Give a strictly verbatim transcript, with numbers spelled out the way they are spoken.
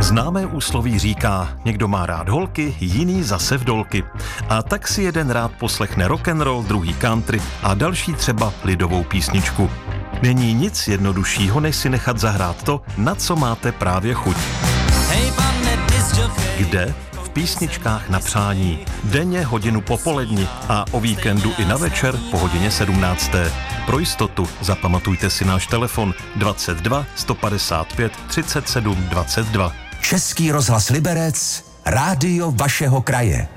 Známé úsloví říká, někdo má rád holky, jiný zase vdolky. A tak si jeden rád poslechne rock'n'roll, druhý country a další třeba lidovou písničku. Není nic jednoduššího, než si nechat zahrát to, na co máte právě chuť. Kde? V písničkách na přání. Denně hodinu po poledni a o víkendu i na večer po hodině sedmnácté. Pro jistotu zapamatujte si náš telefon dvacet dva sto padesát pět třicet sedm dvacet dva. Český rozhlas Liberec, rádio vašeho kraje.